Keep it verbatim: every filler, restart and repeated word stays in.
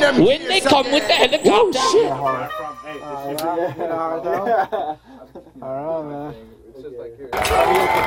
them When they come with the helicopter. Oh, shit. Alright, man. It's just like here.